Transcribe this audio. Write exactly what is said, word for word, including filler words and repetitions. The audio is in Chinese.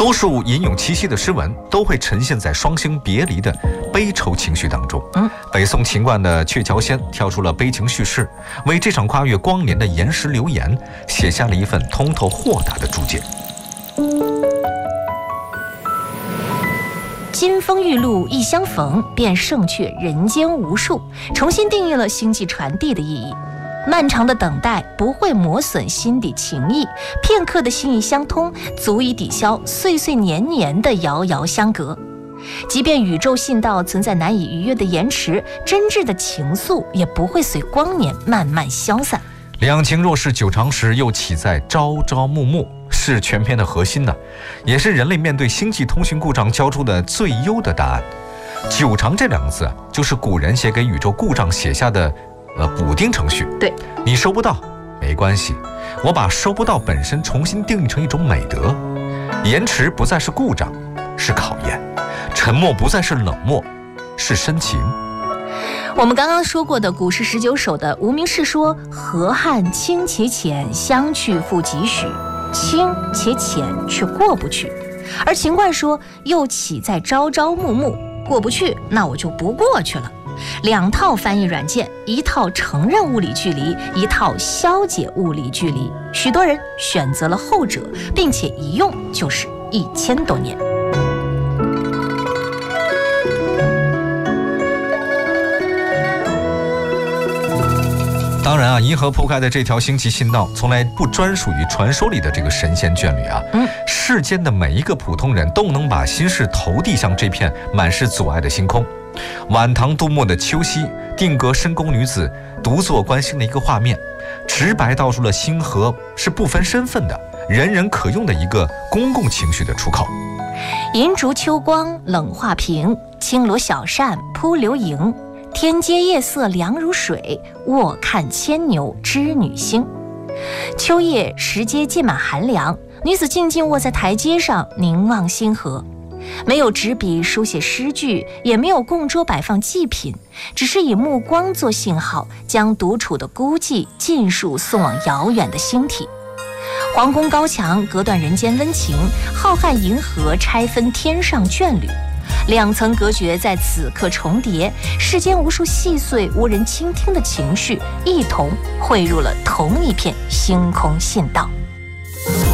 多数吟咏七夕的诗文都会呈现在双星别离的悲愁情绪当中。嗯，北宋秦观的《鹊桥仙》跳出了悲情叙事，为这场跨越光年的岩石流言写下了一份通透豁达的注解。 金风玉露一相逢，便胜却人间无数，重新定义了星际传递的意义。漫长的等待不会磨损心底情谊，片刻的心意相通，足以抵消岁岁年年的遥遥相隔。即便宇宙信道存在难以逾越的延迟，真挚的情愫也不会随光年慢慢消散。 两情若是久长时，又岂在朝朝暮暮，是全篇的核心呢，也是人类面对星际通讯故障交出的最优的答案。久长这两个字，就是古人写给宇宙故障写下的呃补丁程序。 对， 你收不到没关系，我把收不到本身重新定义成一种美德。延迟不再是故障，是考验；沉默不再是冷漠，是深情。 我们刚刚说过的古诗十九首的无名氏说：河汉清且浅，相去复几许，清且浅却过不去。而秦观说：又岂在朝朝暮暮，过不去那我就不过去了。两套翻译软件，一套承认物理距离，一套消解物理距离，许多人选择了后者，并且一用就是一千多年。 当然啊，银河铺开的这条星际信道从来不专属于传说里的这个神仙眷侣啊。嗯，世间的每一个普通人都能把心事投递向这片满是阻碍的星空。晚唐杜牧的《秋夕》定格深宫女子独坐观星的一个画面，直白道出了星河是不分身份的，人人可用的一个公共情绪的出口。 银烛秋光冷画屏，轻罗小扇扑流萤。天阶夜色凉如水，卧看牵牛织女星。秋夜石阶浸满寒凉，女子静静卧在台阶上，凝望星河。没有纸笔书写诗句，也没有供桌摆放祭品，只是以目光做信号，将独处的孤寂尽数送往遥远的星体。皇宫高墙隔断人间温情，浩瀚银河拆分天上眷侣。两层隔绝在此刻重叠，世间无数细碎无人倾听的情绪，一同汇入了同一片星空信道。